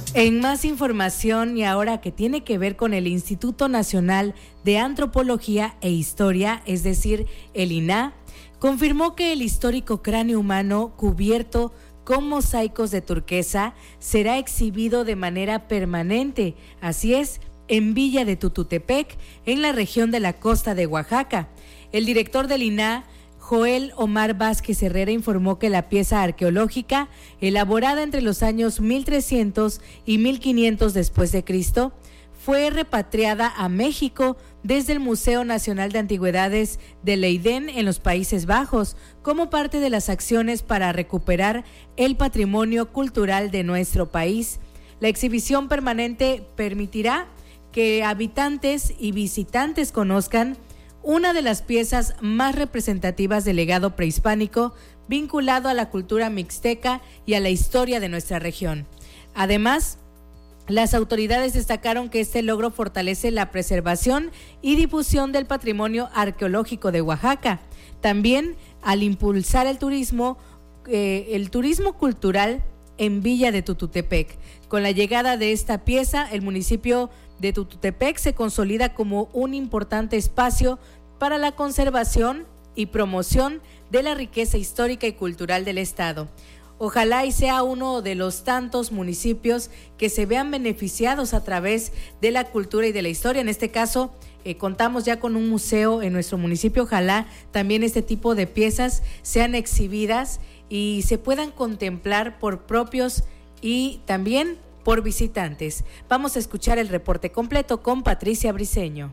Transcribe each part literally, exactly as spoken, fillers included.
En más información, y ahora que tiene que ver con el Instituto Nacional de Antropología e Historia, es decir, el I N A H, confirmó que el histórico cráneo humano cubierto con mosaicos de turquesa será exhibido de manera permanente, así es, en Villa de Tututepec, en la región de la costa de Oaxaca. El director del I N A H, Joel Omar Vázquez Herrera, informó que la pieza arqueológica, elaborada entre los años mil trescientos y mil quinientos después de Cristo, fue repatriada a México desde el Museo Nacional de Antigüedades de Leiden en los Países Bajos, como parte de las acciones para recuperar el patrimonio cultural de nuestro país. La exhibición permanente permitirá que habitantes y visitantes conozcan una de las piezas más representativas del legado prehispánico vinculado a la cultura mixteca y a la historia de nuestra región. Además, las autoridades destacaron que este logro fortalece la preservación y difusión del patrimonio arqueológico de Oaxaca. También, al impulsar el turismo, eh, el turismo cultural en Villa de Tututepec. Con la llegada de esta pieza, el municipio de Tututepec se consolida como un importante espacio para la conservación y promoción de la riqueza histórica y cultural del estado. Ojalá y sea uno de los tantos municipios que se vean beneficiados a través de la cultura y de la historia. En este caso, eh, contamos ya con un museo en nuestro municipio. Ojalá también este tipo de piezas sean exhibidas y se puedan contemplar por propios y también por visitantes. Vamos a escuchar el reporte completo con Patricia Briceño.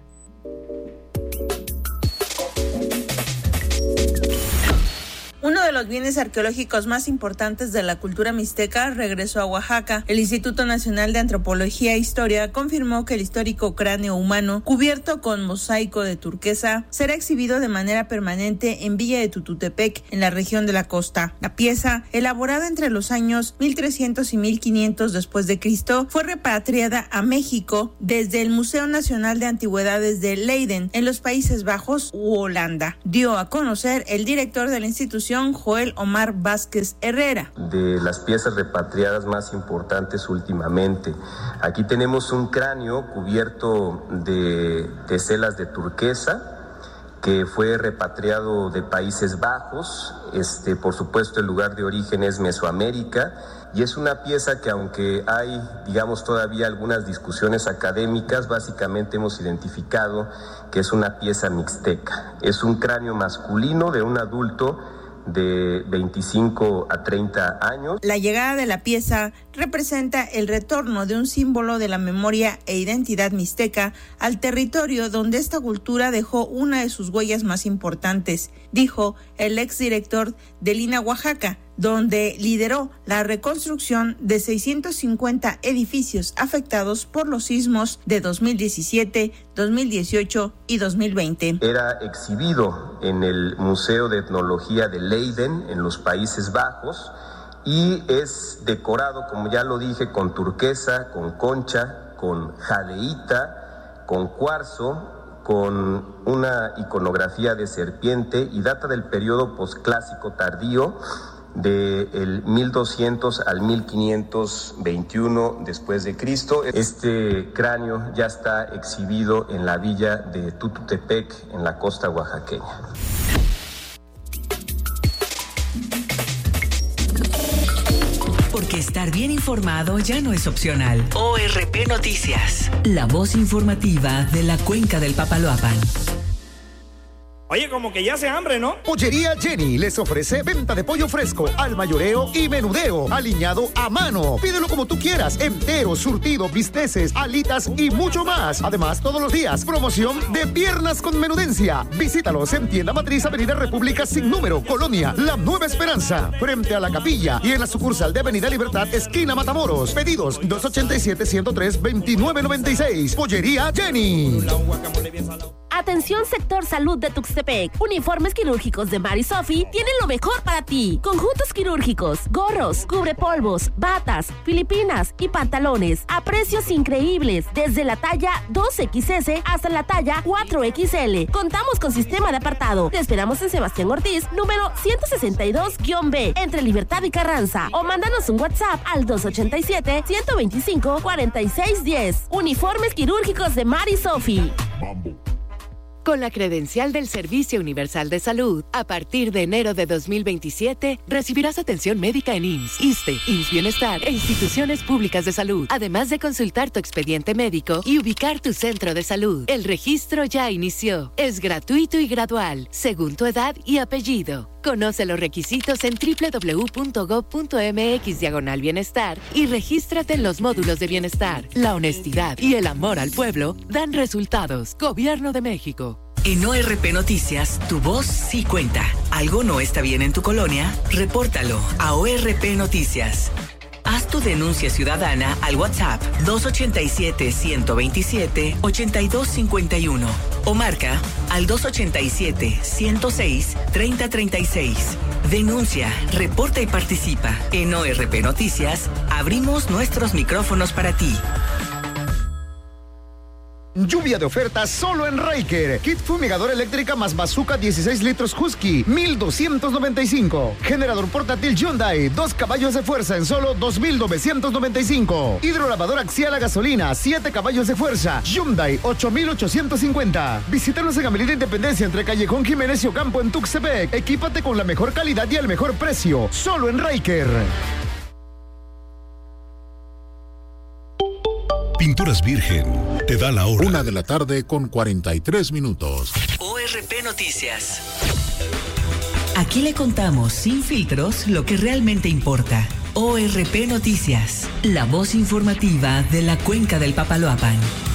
Uno de los bienes arqueológicos más importantes de la cultura mixteca regresó a Oaxaca. El Instituto Nacional de Antropología e Historia confirmó que el histórico cráneo humano, cubierto con mosaico de turquesa, será exhibido de manera permanente en Villa de Tututepec, en la región de la costa. La pieza, elaborada entre los años mil trescientos y mil quinientos después de Cristo, fue repatriada a México desde el Museo Nacional de Antigüedades de Leiden, en los Países Bajos u Holanda. Dio a conocer el director de la institución, Joel Omar Vázquez Herrera. De las piezas repatriadas más importantes últimamente. Aquí tenemos un cráneo cubierto de teselas de turquesa que fue repatriado de Países Bajos. Este, por supuesto, el lugar de origen es Mesoamérica y es una pieza que, aunque hay, digamos, todavía algunas discusiones académicas, básicamente hemos identificado que es una pieza mixteca. Es un cráneo masculino de un adulto de veinticinco a treinta años. La llegada de la pieza representa el retorno de un símbolo de la memoria e identidad mixteca al territorio donde esta cultura dejó una de sus huellas más importantes, dijo el exdirector del I N A H Oaxaca, donde lideró la reconstrucción de seiscientos cincuenta edificios afectados por los sismos de dos mil diecisiete, dos mil dieciocho y dos mil veinte. Era exhibido en el Museo de Etnología de Leiden, en los Países Bajos, y es decorado, como ya lo dije, con turquesa, con concha, con jadeíta, con cuarzo, con una iconografía de serpiente, y data del periodo posclásico tardío, del mil doscientos al mil quinientos veintiuno después de Cristo. Este cráneo ya está exhibido en la villa de Tututepec, en la costa oaxaqueña. Porque estar bien informado ya no es opcional. O R P Noticias, la voz informativa de la cuenca del Papaloapan. Oye, como que ya hace hambre, ¿no? Pollería Jenny les ofrece venta de pollo fresco al mayoreo y menudeo, aliñado a mano. Pídelo como tú quieras, entero, surtido, bisteces, alitas y mucho más. Además, todos los días, promoción de piernas con menudencia. Visítalos en Tienda Matriz, Avenida República sin número, Colonia La Nueva Esperanza, frente a la capilla, y en la sucursal de Avenida Libertad, esquina Matamoros. Pedidos dos ochenta y siete, ciento tres, veintinueve noventa y seis. Pollería Jenny. Atención sector salud de Tuxtepec. Uniformes quirúrgicos de Mari Sofi tienen lo mejor para ti. Conjuntos quirúrgicos, gorros, cubrepolvos, batas, filipinas y pantalones a precios increíbles desde la talla dos equis ese hasta la talla cuatro equis ele. Contamos con sistema de apartado. Te esperamos en Sebastián Ortiz, número ciento sesenta y dos be, entre Libertad y Carranza, o mándanos un WhatsApp al dos ochenta y siete, ciento veinticinco, cuarenta y seis diez. Uniformes quirúrgicos de Mari Sofi. Con la credencial del Servicio Universal de Salud, a partir de enero de dos mil veintisiete, recibirás atención médica en I M S S, ISSSTE, I M S S Bienestar e instituciones públicas de salud, además de consultar tu expediente médico y ubicar tu centro de salud. El registro ya inició. Es gratuito y gradual, según tu edad y apellido. Conoce los requisitos en doble u doble u doble u punto gob punto eme equis diagonal bienestar y regístrate en los módulos de bienestar. La honestidad y el amor al pueblo dan resultados. Gobierno de México. En O R P Noticias, tu voz sí cuenta. ¿Algo no está bien en tu colonia? Repórtalo a O R P Noticias. Haz tu denuncia ciudadana al WhatsApp dos ochenta y siete, ciento veintisiete, ochenta y dos cincuenta y uno o marca al dos ochenta y siete, ciento seis, treinta treinta y seis. Denuncia, reporta y participa. En O R P Noticias, abrimos nuestros micrófonos para ti. Lluvia de ofertas solo en Ryker. Kit fumigador eléctrica más bazooka dieciséis litros Husky, mil doscientos noventa y cinco. Generador portátil Hyundai, dos caballos de fuerza en solo dos mil novecientos noventa y cinco. Hidrolavador axial a gasolina, siete caballos de fuerza, Hyundai, ocho mil ochocientos cincuenta. Visítanos en Avenida Independencia entre Callejón Jiménez y Ocampo en Tuxtepec. Equípate con la mejor calidad y el mejor precio. Solo en Ryker. Pinturas Virgen te da la hora. Una de la tarde con cuarenta y tres minutos. O R P Noticias. Aquí le contamos sin filtros lo que realmente importa. O R P Noticias, la voz informativa de la Cuenca del Papaloapan.